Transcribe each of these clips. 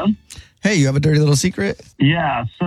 Hello? Hey, you have a dirty little secret? Yeah, so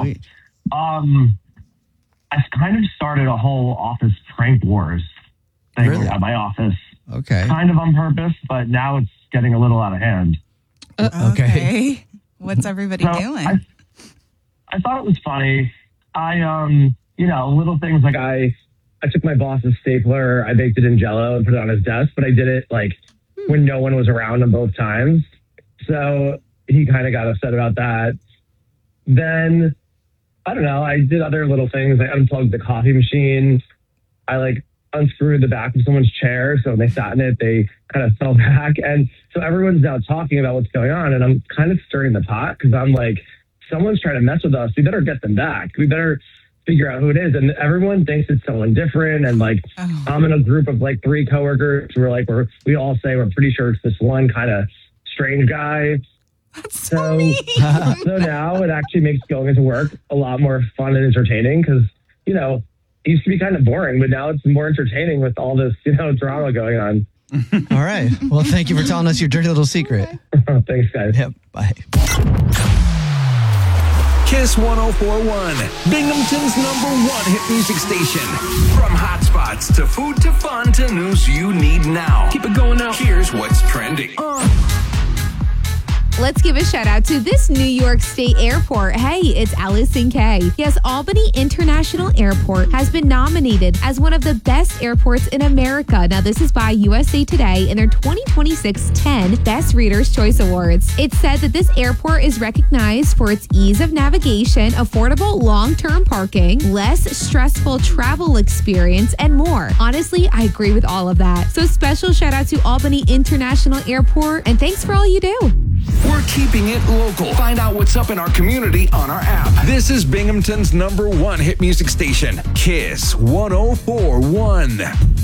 I kind of started a whole office prank wars thing Really? at my office. Okay. Kind of on purpose, but now it's getting a little out of hand. Okay. What's everybody So doing? I thought it was funny. Little things like I took my boss's stapler, I baked it in Jell-O and put it on his desk, but I did it like when no one was around on both times. So he kind of got upset about that. Then, I don't know, I did other little things. I unplugged the coffee machine. I unscrewed the back of someone's chair. So when they sat in it, they kind of fell back. And so everyone's now talking about what's going on. And I'm kind of stirring the pot because I'm like, someone's trying to mess with us. We better get them back. We better figure out who it is. And everyone thinks it's someone different. And I'm in a group of 3 coworkers who are we all say we're pretty sure it's this one kind of strange guy. So now it actually makes going into work a lot more fun and entertaining because, it used to be kind of boring, but now it's more entertaining with all this, drama going on. All right. Well, thank you for telling us your dirty little secret. Thanks, guys. Yep. Bye. Kiss 104.1, Binghamton's #1 hit music station. From hot spots to food to fun to news you need now. Keep it going now. Here's what's trending. Let's give a shout out to this New York State airport. Hey, it's Allison Kay. Yes, Albany International Airport has been nominated as one of the best airports in America. Now, this is by USA Today in their 2026 10 Best Readers' Choice Awards. It said that this airport is recognized for its ease of navigation, affordable long-term parking, less stressful travel experience, and more. Honestly, I agree with all of that. So special shout out to Albany International Airport, and thanks for all you do. We're keeping it local. Find out what's up in our community on our app. This is Binghamton's #1 hit music station, Kiss 104.1.